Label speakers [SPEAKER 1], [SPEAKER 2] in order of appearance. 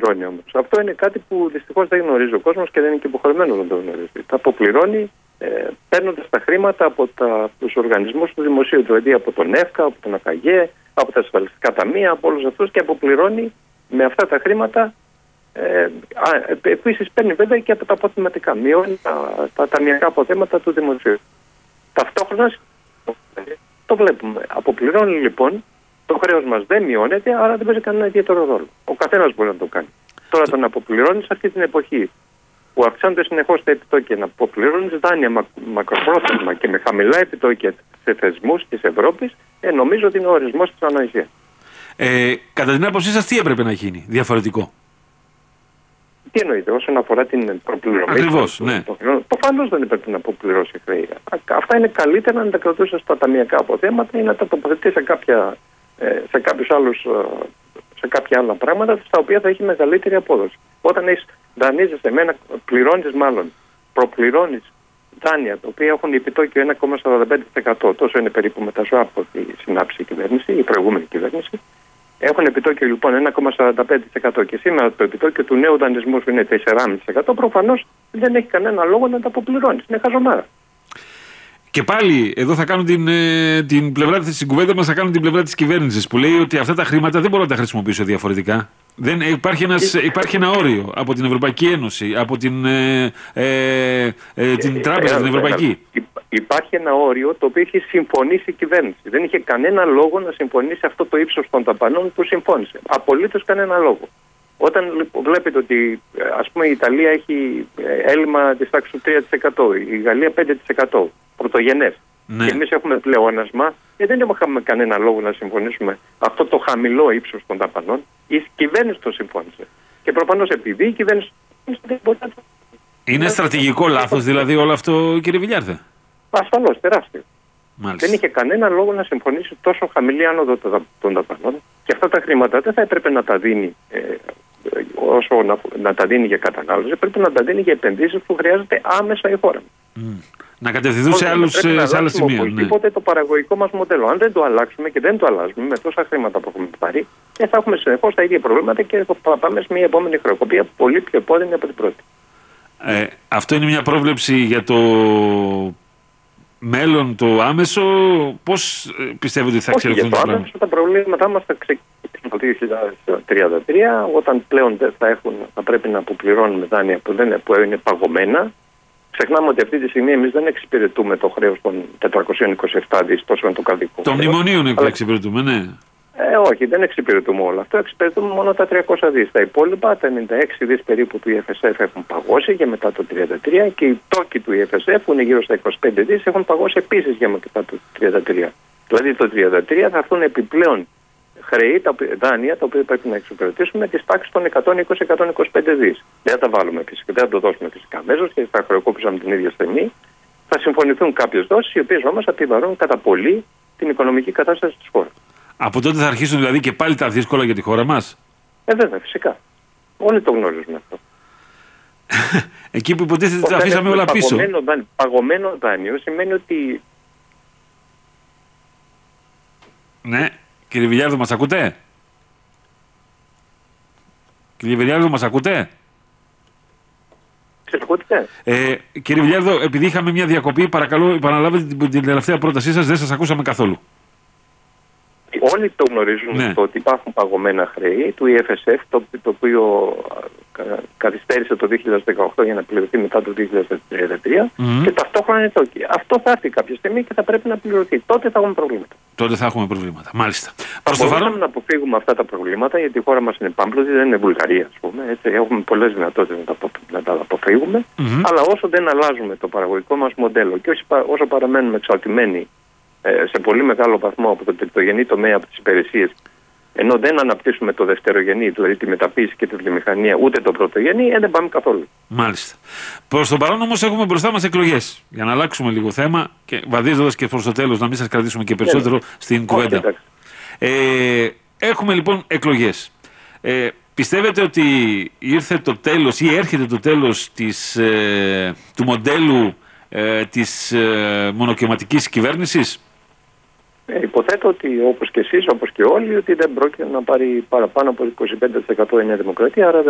[SPEAKER 1] αποπληρώνει όμως? Αυτό είναι κάτι που δυστυχώς δεν γνωρίζει ο κόσμος και δεν είναι και υποχρεωμένος να το γνωρίζει. Τα αποπληρώνει παίρνοντας τα χρήματα από τους οργανισμούς του δημοσίου, δηλαδή από τον ΕΦΚΑ, από τον ΑΚΑΓΕ, από τα ασφαλιστικά ταμεία, από όλους αυτούς, και αποπληρώνει με αυτά τα χρήματα. Επίσης παίρνει βέβαια και από τα αποθεματικά, μειώνει τα ταμιακά αποθέματα του δημοσίου. Ταυτόχρονα το βλέπουμε. Αποπληρώνει λοιπόν, το χρέος μας δεν μειώνεται, άρα δεν παίζει κανένα ιδιαίτερο ρόλο. Ο καθένας μπορεί να το κάνει. Τώρα τον αποπληρώνει σε αυτή την εποχή που αυξάνονται συνεχώς τα επιτόκια, να αποπληρώνει δάνεια μακροπρόθεσμα και με χαμηλά επιτόκια σε θεσμούς της Ευρώπης, νομίζω ότι είναι ο ορισμός της αναγκαίας.
[SPEAKER 2] Κατά την άποψή σας, τι έπρεπε να γίνει διαφορετικό?
[SPEAKER 1] Τι εννοείται, όσον αφορά την προπληρωμή?
[SPEAKER 2] Ακριβώς, ναι.
[SPEAKER 1] Προφανώς δεν έπρεπε να αποπληρώσει χρέη. Αυτά είναι καλύτερα να τα κρατούσε στα ταμιακά αποθέματα ή να τα τοποθετεί σε κάποια άλλα πράγματα, στα οποία θα έχει μεγαλύτερη απόδοση. Όταν δανείζεσαι προπληρώνεις δάνεια τα οποία έχουν επιτόκιο 1,45%, τόσο είναι περίπου με τα swap που έχει συνάψει η προηγούμενη κυβέρνηση. Έχουν επιτόκιο λοιπόν 1,45% και σήμερα το επιτόκιο του νέου δανεισμού σου είναι 4,5%. Προφανώς δεν έχει κανένα λόγο να τα αποπληρώνεις. Είναι χαζομάρα.
[SPEAKER 2] Και πάλι εδώ θα κάνω την πλευρά της κουβέντα μας, θα κάνω την πλευρά της κυβέρνησης που λέει ότι αυτά τα χρήματα δεν μπορώ να τα χρησιμοποιήσω διαφορετικά. Υπάρχει ένα όριο από την Ευρωπαϊκή Ένωση, από την Τράπεζα την Ευρωπαϊκή.
[SPEAKER 1] Υπάρχει ένα όριο το οποίο έχει συμφωνήσει η κυβέρνηση. Δεν είχε κανένα λόγο να συμφωνήσει αυτό το ύψος των δαπανών που συμφώνησε. Απολύτως κανένα λόγο. Όταν βλέπετε ότι ας πούμε η Ιταλία έχει έλλειμμα της τάξης του 3%, η Γαλλία 5% πρωτογενές,
[SPEAKER 2] ναι,
[SPEAKER 1] και εμείς έχουμε πλεόνασμα, δεν έχουμε κανένα λόγο να συμφωνήσουμε αυτό το χαμηλό ύψος των δαπανών. Η κυβέρνηση το συμφώνησε. Και προφανώς επειδή η κυβέρνηση δεν μπορεί να το...
[SPEAKER 2] Είναι στρατηγικό λάθος δηλαδή όλο αυτό, κύριε Βιλιάρδε?
[SPEAKER 1] Ασφαλώς, τεράστιο.
[SPEAKER 2] Μάλιστα.
[SPEAKER 1] Δεν είχε κανένα λόγο να συμφωνήσει τόσο χαμηλή άνοδο των δαπανών, και αυτά τα χρήματα δεν θα έπρεπε να τα δίνει να τα δίνει για κατανάλωση, πρέπει να τα δίνει για επενδύσεις που χρειάζεται άμεσα η χώρα.
[SPEAKER 2] Να κατευθυνθούν σε άλλα σημεία.
[SPEAKER 1] Οπότε το παραγωγικό μας μοντέλο. Αν δεν το αλλάξουμε και δεν το αλλάζουμε με τόσα χρήματα που έχουμε πάρει, θα έχουμε συνεχώς τα ίδια προβλήματα και θα πάμε σε μια επόμενη χρεοκοπία πολύ πιο επώδυνη από την πρώτη.
[SPEAKER 2] Αυτό είναι μια πρόβλεψη για το μέλλον, το άμεσο? Πώς πιστεύετε ότι θα εξελιχθούν τα πράγματα?
[SPEAKER 1] Τα προβλήματά μας θα ξεκινήσουν το 2033, όταν πλέον θα πρέπει να αποπληρώνουμε δάνεια που είναι παγωμένα. Ξεχνάμε ότι αυτή τη στιγμή εμείς δεν εξυπηρετούμε το χρέος των 427 δις, τόσο με το καδικό.
[SPEAKER 2] Το μνημονίων εξυπηρετούμε, ναι.
[SPEAKER 1] Όχι, δεν εξυπηρετούμε όλα αυτά. Εξυπηρετούμε μόνο τα 300 δις. Τα υπόλοιπα, τα 96 δις περίπου του EFSF έχουν παγώσει για μετά το 33, και οι τόκοι του EFSF που είναι γύρω στα 25 δις έχουν παγώσει επίσης για μετά το 33. Δηλαδή το 33 θα έρθουν επιπλέον χρέη, δάνεια τα οποία πρέπει να εξυπηρετήσουμε της τάξης των 120-125 δις. Δεν θα τα βάλουμε φυσικά, δεν θα το δώσουμε φυσικά αμέσως και θα χρεοκόπησαμε την ίδια στιγμή. Θα συμφωνηθούν κάποιες δόσεις, οι οποίες όμως θα επιβαρύνουν κατά πολύ την οικονομική κατάσταση της χώρας. Από
[SPEAKER 2] τότε θα αρχίσουν δηλαδή και πάλι τα δύσκολα για τη χώρα μας?
[SPEAKER 1] Βέβαια, φυσικά. Όλοι το γνωρίζουμε αυτό.
[SPEAKER 2] Εκεί που υποτίθεται τα αφήσαμε όλα πίσω.
[SPEAKER 1] Παγωμένο δάνειο σημαίνει ότι...
[SPEAKER 2] Ναι. Κύριε Βιλιάρδο, μας ακούτε? Κύριε Βιλιάρδο, μας ακούτε? Κύριε Βιλιάρδο, επειδή είχαμε μια διακοπή, παρακαλώ επαναλάβετε την τελευταία πρότασή σας, δεν σας ακούσαμε καθόλου.
[SPEAKER 1] Όλοι το γνωρίζουν, ναι, ότι υπάρχουν παγωμένα χρέη του EFSF, το οποίο καθυστέρησε το 2018 για να πληρωθεί μετά το 2033, και ταυτόχρονα είναι τόκι. Αυτό θα έρθει κάποια στιγμή και θα πρέπει να πληρωθεί. Τότε θα έχουμε προβλήματα. Μάλιστα. Μπορούμε να αποφύγουμε αυτά τα προβλήματα, γιατί η χώρα μας είναι πάμπλωτη, δεν είναι Βουλγαρία, ας πούμε. Έτσι, έχουμε πολλές δυνατότητες να τα αποφύγουμε. Αλλά όσο δεν αλλάζουμε το παραγωγικό μας μοντέλο και όσο παραμένουμε εξαρτημένοι σε πολύ μεγάλο βαθμό από το τριτογενή τομέα, από τις υπηρεσίες, ενώ δεν αναπτύσσουμε το δευτερογενή, δηλαδή τη μεταποίηση και τη βιομηχανία, ούτε το πρωτογενή, δεν πάμε καθόλου.
[SPEAKER 2] Μάλιστα. Προς το παρόν όμως έχουμε μπροστά μας εκλογές. Για να αλλάξουμε λίγο θέμα και βαδίζοντας και προς το τέλος, να μην σας κρατήσουμε και περισσότερο στην κουβέντα. Έχουμε λοιπόν εκλογές. Πιστεύετε ότι ήρθε το τέλος ή έρχεται το τέλος του μοντέλου της μονοκομματικής κυβέρνησης?
[SPEAKER 1] Υποθέτω ότι όπως και εσείς, όπως και όλοι, ότι δεν πρόκειται να πάρει παραπάνω από 25% η Νέα Δημοκρατία, άρα